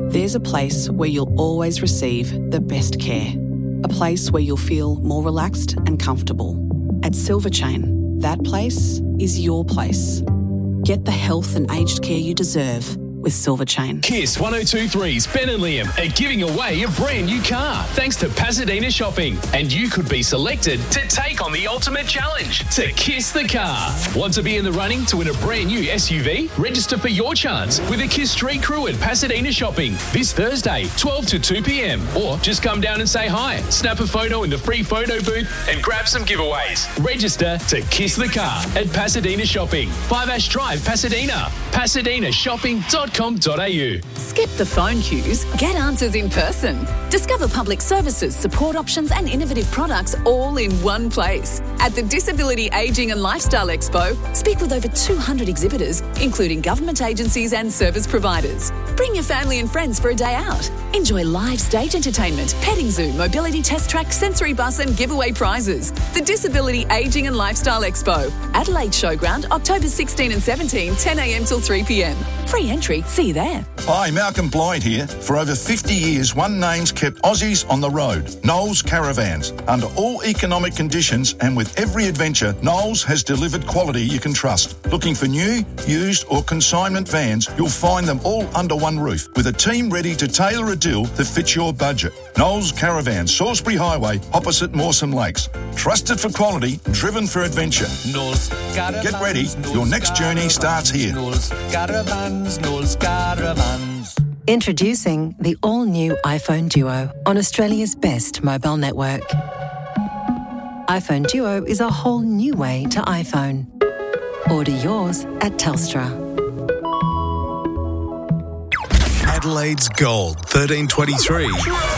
There's a place where you'll always receive the best care. A place where you'll feel more relaxed and comfortable. At Silver Chain, that place is your place. Get the health and aged care you deserve with Silver Chain. Kiss 102.3's Ben and Liam are giving away a brand new car thanks to Pasadena Shopping. And you could be selected to take on the ultimate challenge to kiss the car. Want to be in the running to win a brand new SUV? Register for your chance with a Kiss Street Crew at Pasadena Shopping this Thursday, 12 to 2 p.m. Or just come down and say hi, snap a photo in the free photo booth and grab some giveaways. Register to kiss the car at Pasadena Shopping, 5 Ash Drive, Pasadena. PasadenaShopping.com.au. Skip the phone queues, get answers in person. Discover public services, support options and innovative products all in one place. At the Disability Ageing and Lifestyle Expo, speak with over 200 exhibitors, including government agencies and service providers. Bring your family and friends for a day out. Enjoy live stage entertainment, petting zoo, mobility test track, sensory bus and giveaway prizes. The Disability Ageing and Lifestyle Expo, Adelaide Showground, October 16 and 17, 10 a.m. till 3 p.m. Free entry. See you there. Hi, Malcolm Blyde here. For over 50 years, one name's kept Aussies on the road. Knowles Caravans. Under all economic conditions and with every adventure, Knowles has delivered quality you can trust. Looking for new, used or consignment vans, you'll find them all under one roof with a team ready to tailor a deal that fits your budget. Knowles Caravans, Salisbury Highway, opposite Mawson Lakes. Trusted for quality, driven for adventure. Knowles Caravans. Get ready. Your next journey starts here. Knowles Caravans. Knowles Caravans. Introducing the all-new iPhone Duo on Australia's best mobile network. iPhone Duo is a whole new way to iPhone. Order yours at Telstra. Adelaide's Gold, 1323.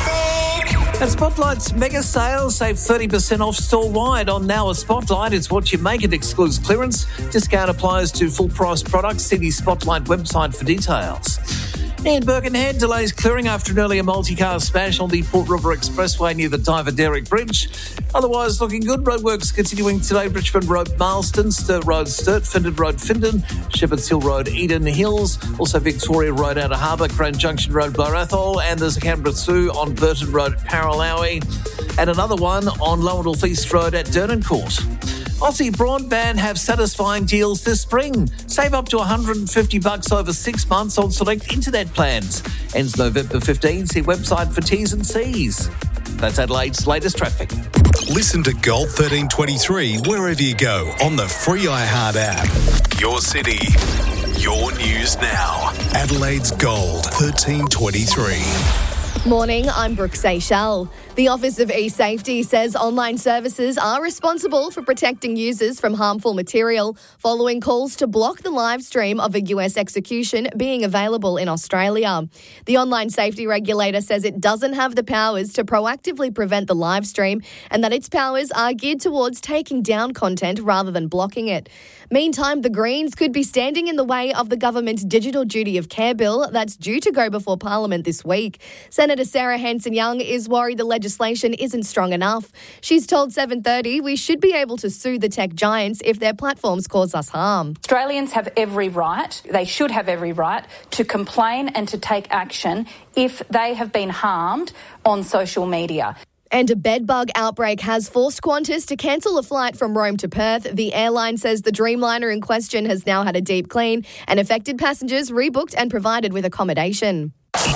At Spotlight's mega sale, save 30% off store-wide on Now a Spotlight. It's what you make. It excludes clearance. Discount applies to full-price products. See the Spotlight website for details. In Birkenhead, delays clearing after an earlier multi-car smash on the Port River Expressway near the Diver Derrick Bridge. Otherwise, looking good. Roadworks continuing today. Richmond Road, Marston, Sturt Road, Sturt, Findon Road, Findon, Shepherds Hill Road, Eden Hills. Also Victoria Road, Outer Harbour, Grand Junction Road, Blarathol. And there's a Canberra Zoo on Burton Road, Paralowie. And another one on Lowendorf East Road at Dernancourt. Aussie Broadband have satisfying deals this spring. Save up to $150 over 6 months on select internet plans. Ends November 15. See website for T's and C's. That's Adelaide's latest traffic. Listen to Gold 1323 wherever you go on the free iHeart app. Your city, your news now. Adelaide's Gold 1323. Morning, I'm Brooke Seychelles. The Office of eSafety says online services are responsible for protecting users from harmful material following calls to block the live stream of a US execution being available in Australia. The online safety regulator says it doesn't have the powers to proactively prevent the live stream and that its powers are geared towards taking down content rather than blocking it. Meantime, the Greens could be standing in the way of the government's Digital Duty of Care bill that's due to go before Parliament this week. Senator Sarah Hanson-Young is worried the legislation isn't strong enough. She's told 7:30 we should be able to sue the tech giants if their platforms cause us harm. Australians have every right, they should have every right, to complain and to take action if they have been harmed on social media. And a bedbug outbreak has forced Qantas to cancel a flight from Rome to Perth. The airline says the Dreamliner in question has now had a deep clean and affected passengers rebooked and provided with accommodation.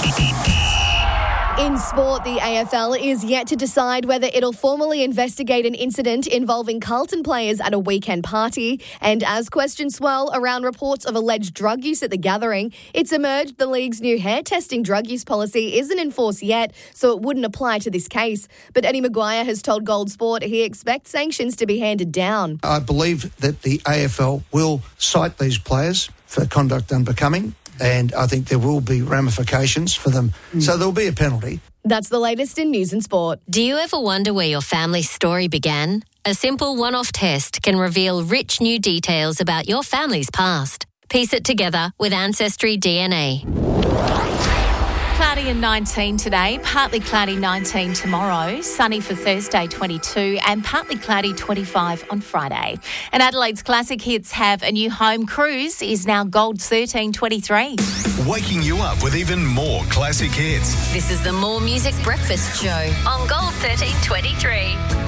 In sport, the AFL is yet to decide whether it'll formally investigate an incident involving Carlton players at a weekend party. And as questions swirl around reports of alleged drug use at the gathering, it's emerged the league's new hair testing drug use policy isn't in force yet, so it wouldn't apply to this case. But Eddie Maguire has told Gold Sport he expects sanctions to be handed down. I believe that the AFL will cite these players for conduct unbecoming, and I think there will be ramifications for them. So there will be a penalty. That's the latest in news and sport. Do you ever wonder where your family's story began? A simple one-off test can reveal rich new details about your family's past. Piece it together with Ancestry DNA. Cloudy and 19 today, partly cloudy 19 tomorrow, sunny for Thursday 22 and partly cloudy 25 on Friday. And Adelaide's classic hits have a new home. Cruise is now Gold 1323. waking you up with even more classic hits. This is the More Music Breakfast Show on Gold 1323.